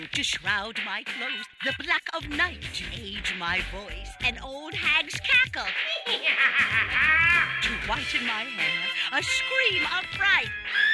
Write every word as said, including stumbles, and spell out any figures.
To shroud my clothes, the black of night. To age my voice, an old hag's cackle. To whiten my hair, a scream of fright.